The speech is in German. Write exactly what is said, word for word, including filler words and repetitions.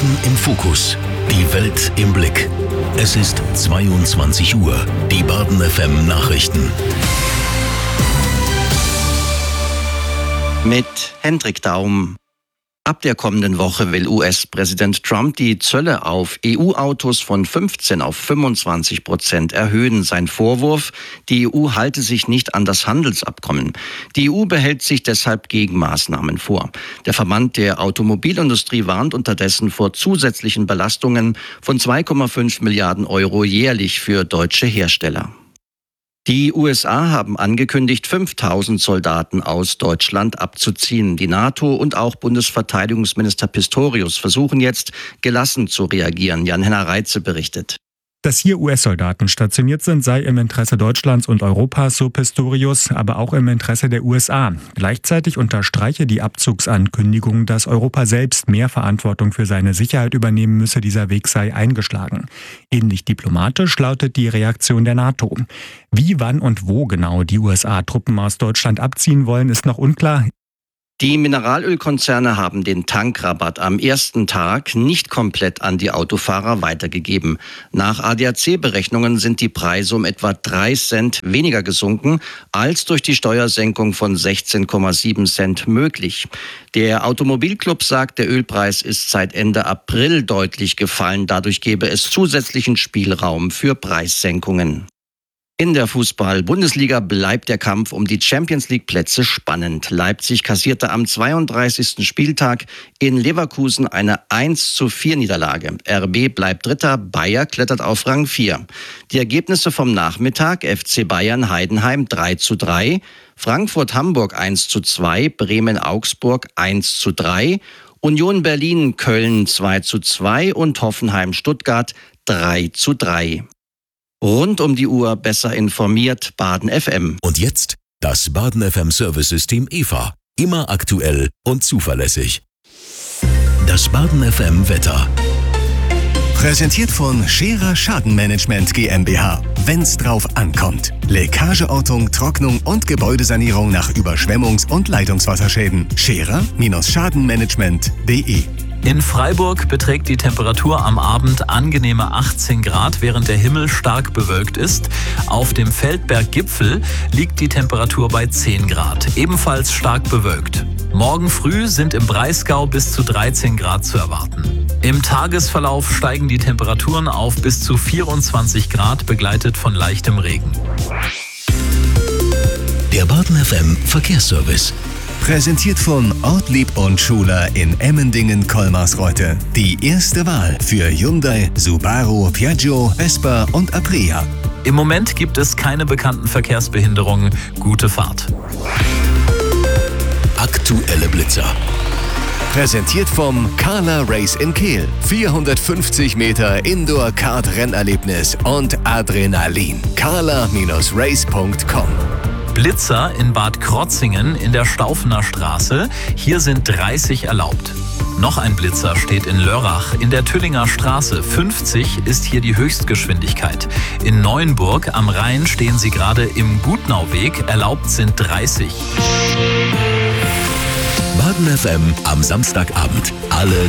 Baden im Fokus. Die Welt im Blick. Es ist zweiundzwanzig Uhr. Die Baden F M Nachrichten. Mit Hendrik Daum. Ab der kommenden Woche will U S-Präsident Trump die Zölle auf E U-Autos von fünfzehn auf fünfundzwanzig Prozent erhöhen. Sein Vorwurf, die E U halte sich nicht an das Handelsabkommen. Die E U behält sich deshalb Gegenmaßnahmen vor. Der Verband der Automobilindustrie warnt unterdessen vor zusätzlichen Belastungen von zwei Komma fünf Milliarden Euro jährlich für deutsche Hersteller. Die U S A haben angekündigt, fünftausend Soldaten aus Deutschland abzuziehen. Die NATO und auch Bundesverteidigungsminister Pistorius versuchen jetzt, gelassen zu reagieren. Jan-Henner Reitze berichtet. Dass hier U S-Soldaten stationiert sind, sei im Interesse Deutschlands und Europas, so Pistorius, aber auch im Interesse der U S A. Gleichzeitig unterstreiche die Abzugsankündigung, dass Europa selbst mehr Verantwortung für seine Sicherheit übernehmen müsse. Dieser Weg sei eingeschlagen. Ähnlich diplomatisch lautet die Reaktion der NATO. Wie, wann und wo genau die U S A Truppen aus Deutschland abziehen wollen, ist noch unklar. Die Mineralölkonzerne haben den Tankrabatt am ersten Tag nicht komplett an die Autofahrer weitergegeben. Nach A D A C-Berechnungen sind die Preise um etwa drei Cent weniger gesunken, als durch die Steuersenkung von sechzehn Komma sieben Cent möglich. Der Automobilclub sagt, der Ölpreis ist seit Ende April deutlich gefallen. Dadurch gäbe es zusätzlichen Spielraum für Preissenkungen. In der Fußball-Bundesliga bleibt der Kampf um die Champions-League-Plätze spannend. Leipzig kassierte am zweiunddreißigsten Spieltag in Leverkusen eine eins zu vier Niederlage. R B bleibt Dritter, Bayer klettert auf Rang vier. Die Ergebnisse vom Nachmittag: F C Bayern Heidenheim drei zu drei, Frankfurt-Hamburg eins zu zwei, Bremen-Augsburg eins zu drei, Union Berlin-Köln zwei zu zwei und Hoffenheim-Stuttgart drei zu drei. Rund um die Uhr besser informiert, Baden F M. Und jetzt das Baden F M Service-System E V A. Immer aktuell und zuverlässig. Das Baden F M Wetter. Präsentiert von Scherer Schadenmanagement GmbH. Wenn's drauf ankommt. Leckageortung, Trocknung und Gebäudesanierung nach Überschwemmungs- und Leitungswasserschäden. Scherer-Schadenmanagement punkt de. In Freiburg beträgt die Temperatur am Abend angenehme achtzehn Grad, während der Himmel stark bewölkt ist. Auf dem Feldberggipfel liegt die Temperatur bei zehn Grad, ebenfalls stark bewölkt. Morgen früh sind im Breisgau bis zu dreizehn Grad zu erwarten. Im Tagesverlauf steigen die Temperaturen auf bis zu vierundzwanzig Grad, begleitet von leichtem Regen. Der Baden F M Verkehrsservice. Präsentiert von Ortlieb und Schuler in Emmendingen-Kolmarsreuth. Die erste Wahl für Hyundai, Subaru, Piaggio, Vespa und Aprilia. Im Moment gibt es keine bekannten Verkehrsbehinderungen. Gute Fahrt. Aktuelle Blitzer. Präsentiert vom Carla Race in Kehl. vierhundertfünfzig Meter Indoor-Kart-Rennerlebnis und Adrenalin. carla Race punkt com. Blitzer in Bad Krotzingen in der Staufener Straße. Hier sind dreißig erlaubt. Noch ein Blitzer steht in Lörrach in der Tüllinger Straße. fünfzig ist hier die Höchstgeschwindigkeit. In Neuenburg am Rhein stehen sie gerade im Gutnauweg. Erlaubt sind dreißig. Baden F M am Samstagabend. Alle